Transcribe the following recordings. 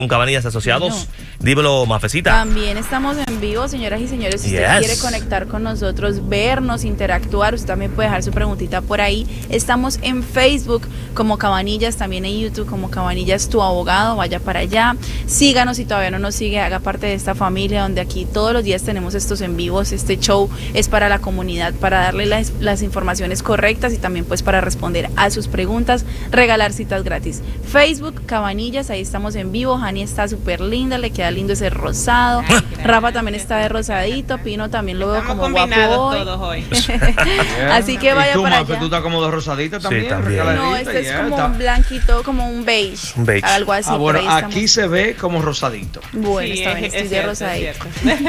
con Cabanillas Asociados. Bueno, dímelo, Mafecita. También estamos en vivo, señoras y señores. Si usted quiere conectar con nosotros, vernos, interactuar, usted también puede dejar su preguntita por ahí. Estamos en Facebook como Cabanillas, también en YouTube como Cabanillas Tu Abogado. Vaya para allá. Síganos si todavía no nos sigue, haga parte de esta familia donde aquí todos los días tenemos estos en vivos. Este show es para la comunidad, para darle las informaciones correctas y también pues para responder a sus preguntas, regalar citas gratis. Facebook, Cabanillas, ahí estamos en vivo. Hani está súper linda, le queda lindo ese rosado. Ay, Rafa también está de rosadito, Pino también lo veo como guapo hoy. Todos hoy. Así que vaya para allá. ¿Tú estás como de rosadita también? Sí, también. No, este es como un blanquito, como un beige. Un beige. Algo así. Bueno, aquí se ve como rosadito. Bueno, sí, está bien, estoy de rosadito.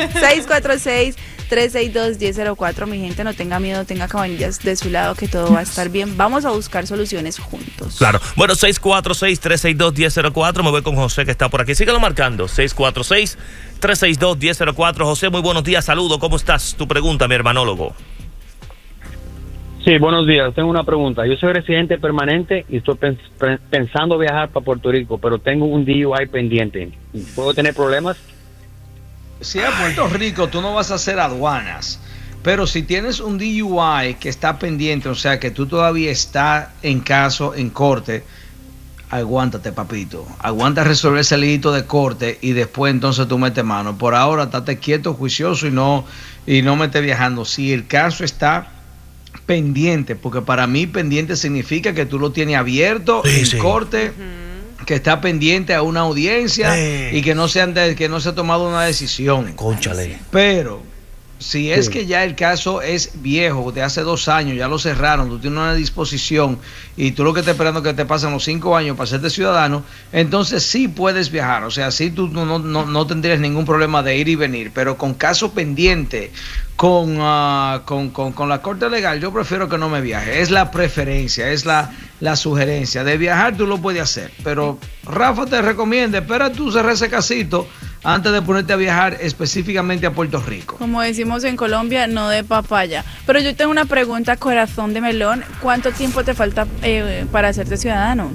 646-362-1004, mi gente, no tenga miedo, tenga Cabanillas de su lado, que todo va a estar bien. Vamos a buscar soluciones juntos. Claro. Bueno, 646-362-1004, me voy con José que está por aquí. Síguelo marcando, 646-362-1004. José, muy buenos días, saludo, ¿cómo estás? Tu pregunta, mi hermanólogo. Sí, buenos días. Tengo una pregunta. Yo soy residente permanente y estoy pensando viajar para Puerto Rico, pero tengo un DUI pendiente. ¿Puedo tener problemas? Si a Puerto Rico tú no vas a hacer aduanas, pero si tienes un DUI que está pendiente, o sea que tú todavía estás en caso, en corte, aguántate, papito. Aguanta resolver ese liguito de corte y después entonces tú metes mano. Por ahora, estate quieto, juicioso y no me estés viajando. Si el caso está pendiente, porque para mí pendiente significa que tú lo tienes abierto en corte, que está pendiente a una audiencia y que no se ha tomado una decisión. Cónchale. Pero si es que ya el caso es viejo, de hace 2 años, ya lo cerraron, tú tienes una disposición y tú lo que estás esperando es que te pasen los 5 años para hacerte ciudadano, entonces sí puedes viajar. O sea, sí tú no tendrías ningún problema de ir y venir, pero con caso pendiente, con la corte legal, yo prefiero que no me viaje. Es la preferencia, es la sugerencia. De viajar tú lo puedes hacer, pero Rafa te recomienda, espera tú cerrar ese casito antes de ponerte a viajar específicamente a Puerto Rico. Como decimos en Colombia, no de papaya. Pero yo tengo una pregunta, corazón de melón. ¿Cuánto tiempo te falta para hacerte ciudadano?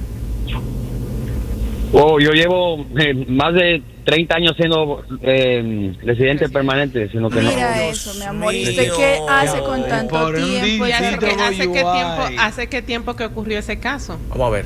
Oh, yo llevo más de 30 años siendo residente permanente, sino que Mira eso, mi amor. ¿Y usted qué hace con tanto tiempo? ¿Hace qué tiempo que ocurrió ese caso? Vamos a ver.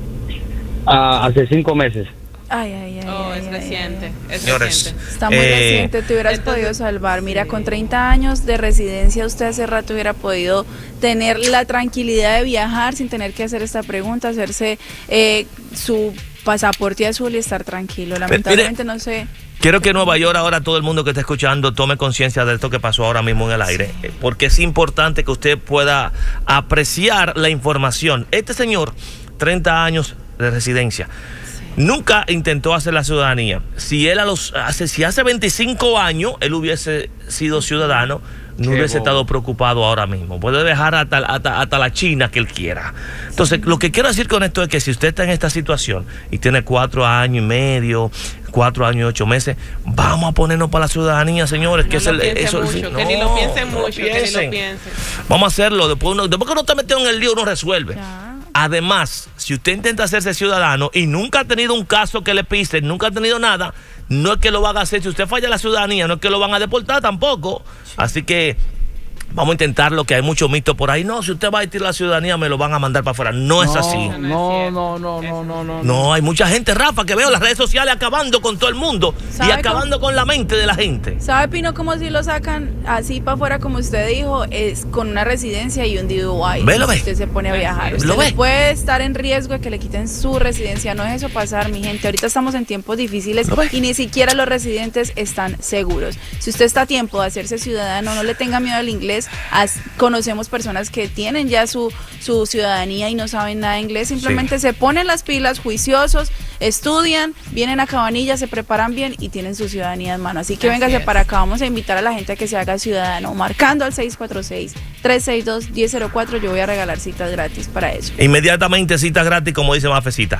Hace 5 meses. Es reciente. Señores, está muy reciente, te hubieras podido salvar. Mira, con 30 años de residencia, usted hace rato hubiera podido tener la tranquilidad de viajar sin tener que hacer esta pregunta, hacerse su pasaporte azul y estar tranquilo. Lamentablemente no sé. Quiero que en Nueva York ahora todo el mundo que está escuchando tome conciencia de esto que pasó ahora mismo en el aire, porque es importante que usted pueda apreciar la información. Este señor, 30 años de residencia, nunca intentó hacer la ciudadanía. Si él hace 25 años él hubiese sido ciudadano, no hubiese estado preocupado ahora mismo. Puede dejar hasta la China que él quiera. Entonces, lo que quiero decir con esto es que si usted está en esta situación y tiene 4 años y medio, 4 años y 8 meses, vamos a ponernos para la ciudadanía, señores. Que ni lo piensen mucho, que ni lo piensen. Vamos a hacerlo. Después que uno está metido en el lío, uno resuelve. Además, si usted intenta hacerse ciudadano y nunca ha tenido un caso que le pisen, nunca ha tenido nada, no es que lo van a hacer. Si usted falla la ciudadanía, no es que lo van a deportar tampoco. Así que vamos a intentarlo, que hay muchos mitos por ahí. No, si usted va a tirar la ciudadanía, me lo van a mandar para afuera. No es así. No, hay mucha gente, Rafa, que veo las redes sociales acabando con todo el mundo y acabando con la mente de la gente. ¿Sabe, Pino, cómo si lo sacan así para afuera, como usted dijo? Es con una residencia y un DUI. Usted se pone a viajar. Usted puede estar en riesgo de que le quiten su residencia. No es eso pasar, mi gente. Ahorita estamos en tiempos difíciles y ni siquiera los residentes están seguros. Si usted está a tiempo de hacerse ciudadano, no le tenga miedo al inglés. Conocemos personas que tienen ya su ciudadanía y no saben nada de inglés, simplemente se ponen las pilas, juiciosos, estudian, vienen a Cabanillas, se preparan bien y tienen su ciudadanía en mano. Así que véngase para acá, vamos a invitar a la gente a que se haga ciudadano, marcando al 646-362-1004. Yo voy a regalar citas gratis para eso. Inmediatamente citas gratis, como dice Mafecita,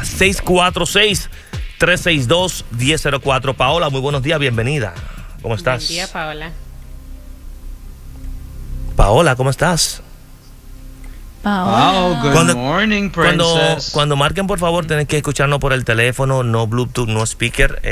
646-362-1004. Paola, muy buenos días, bienvenida. ¿Cómo estás? Buen día, Paola. Paola, ¿cómo estás? Good morning, princess. Cuando marquen, por favor, tienen que escucharnos por el teléfono, no Bluetooth, no speaker.